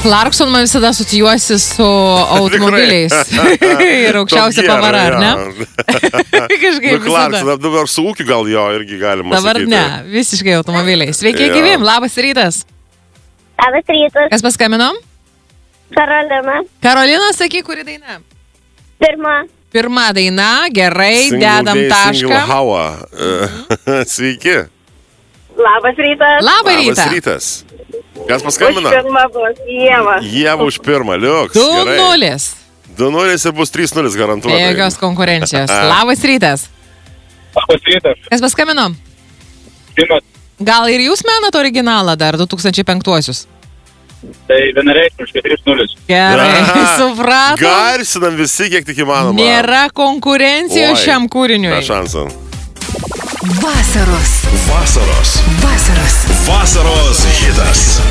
Clarkson man visada asocijuosi su automobiliais. Ir aukščiausia pavara, ar ne? Kažkaip visada. Dabar su ūkiu gal jo irgi galima Dabar sakyti. ne, visiškai automobiliai. Sveiki, gyvim, labas rytas. Labas rytas. Kas paskaminom? Karolina. Karolina, sakyk, kuri daina? Pirma daina, gerai, Single dedam day, single tašką. hour. Sveiki. Labas rytas. Labą rytą. Labas rytas. Kas paskambina? Pirma buvo Ieva. Ieva už pirmą, liuks. 2-0. 2-0 ir bus 3-0 Be garantuotai. jokios konkurencijos. Labas rytas. Labas rytas. Kas paskambino? Simas. Gal ir jūs menat originalą dar 2005-uosius? Tai vienareikšmiškai 3-0. Gerai, Aha. supratom. Garsinam visi, kiek tik įmanoma. Nėra konkurencijos Oi, šiam kūriniui. Be šansų. Vasaros Vasaros hitas.